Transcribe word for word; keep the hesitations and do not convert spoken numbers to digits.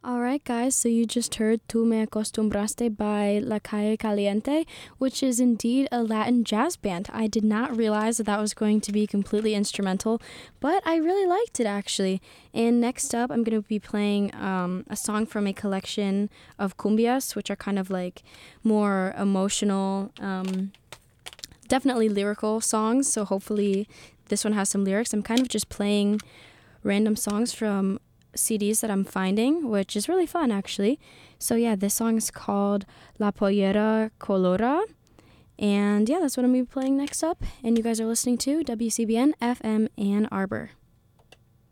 All right, guys, so you just heard Tu Me Acostumbraste by La Calle Caliente, which is indeed a Latin jazz band. I did not realize that that was going to be completely instrumental, but I really liked it, actually. And next up, I'm going to be playing um, a song from a collection of cumbias, which are kind of like more emotional, um, definitely lyrical songs, so hopefully this one has some lyrics. I'm kind of just playing random songs from C Ds that I'm finding, which is really fun, actually. So yeah, this song is called La Pollera Colora, and yeah, that's what I'm going to be playing next up. And you guys are listening to W C B N F M Ann Arbor.